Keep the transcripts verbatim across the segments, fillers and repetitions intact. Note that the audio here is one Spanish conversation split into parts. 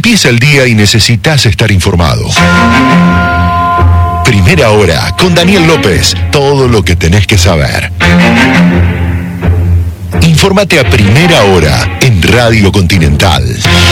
Empieza el día y necesitas estar informado. Primera Hora con Daniel López. Todo lo que tenés que saber. Infórmate a Primera Hora en Radio Continental.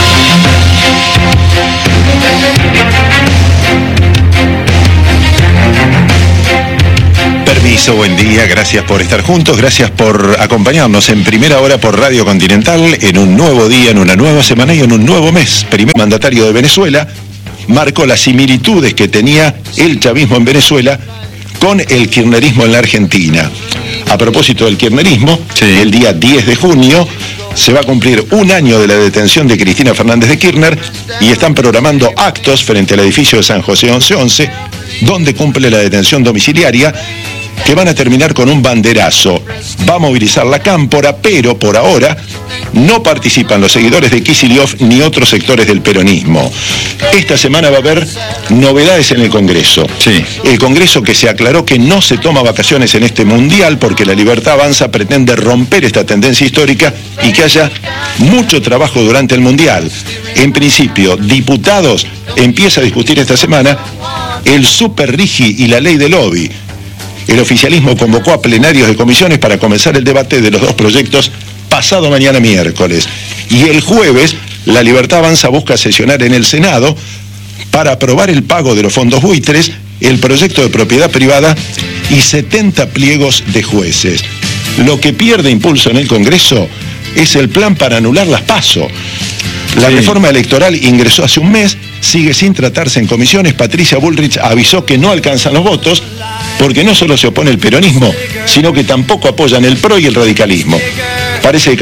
Permiso, buen día, gracias por estar juntos, gracias por acompañarnos en Primera Hora por Radio Continental, en un nuevo día, en una nueva semana y en un nuevo mes. Primer mandatario de Venezuela marcó las similitudes que tenía el chavismo en Venezuela con el kirchnerismo en la Argentina. A propósito del kirchnerismo, sí. El día diez de junio se va a cumplir un año de la detención de Cristina Fernández de Kirchner y están programando actos frente al edificio de San José once once, donde cumple la detención domiciliaria, que van a terminar con un banderazo. Va a movilizar la cámpora, pero por ahora no participan los seguidores de Kicillof ni otros sectores del peronismo. Esta semana va a haber novedades en el Congreso. Sí. El Congreso que se aclaró que no se toma vacaciones en este mundial porque La Libertad Avanza pretende romper esta tendencia histórica y que haya mucho trabajo durante el mundial. En principio, diputados empieza a discutir esta semana el Super Rigi y la ley de lobby. El oficialismo convocó a plenarios de comisiones para comenzar el debate de los dos proyectos pasado mañana miércoles. Y el jueves, La Libertad Avanza busca sesionar en el Senado para aprobar el pago de los fondos buitres, el proyecto de propiedad privada y setenta pliegos de jueces. Lo que pierde impulso en el Congreso es el plan para anular las PASO. La sí. reforma electoral ingresó hace un mes, sigue sin tratarse en comisiones. Patricia Bullrich avisó que no alcanzan los votos porque no solo se opone el peronismo, sino que tampoco apoyan el P R O y el radicalismo. Parece que